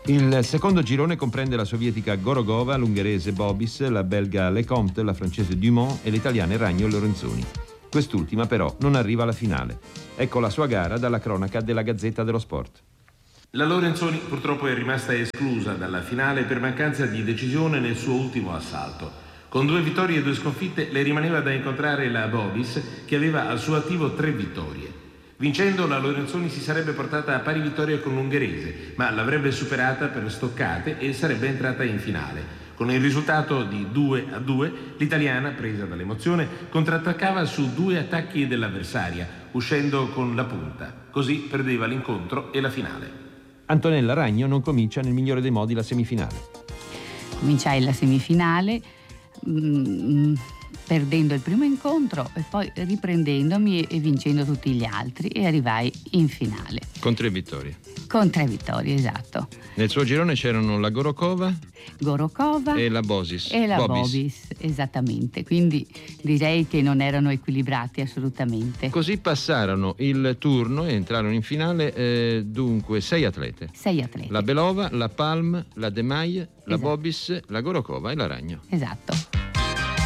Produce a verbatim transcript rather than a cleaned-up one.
Il secondo girone comprende la sovietica Gorogova, l'ungherese Bobis, la belga Lecomte, la francese Dumont e l'italiana Ragno Lorenzoni. Quest'ultima però non arriva alla finale. Ecco la sua gara dalla cronaca della Gazzetta dello Sport. La Lorenzoni purtroppo è rimasta esclusa dalla finale per mancanza di decisione nel suo ultimo assalto. Con due vittorie e due sconfitte le rimaneva da incontrare la Bobis, che aveva al suo attivo tre vittorie. Vincendo, la Lorenzoni si sarebbe portata a pari vittoria con l'ungherese, ma l'avrebbe superata per stoccate e sarebbe entrata in finale. Con il risultato di due a due, l'italiana, presa dall'emozione, contrattaccava su due attacchi dell'avversaria, uscendo con la punta. Così perdeva l'incontro e la finale. Antonella Ragno non comincia nel migliore dei modi la semifinale. Cominciai la semifinale mm, perdendo il primo incontro e poi riprendendomi e vincendo tutti gli altri, e arrivai in finale. Con tre vittorie. Con tre vittorie, esatto. Nel suo girone c'erano la Gorokova, Gorokova e la Bosis. E la Bobis. Bobis, esattamente. Quindi direi che non erano equilibrati assolutamente. Così passarono il turno e entrarono in finale eh, dunque sei atlete. Sei atlete. La Belova, la Palm, la De Maille, la Esatto. Bobis, la Gorokova e la Ragno. Esatto.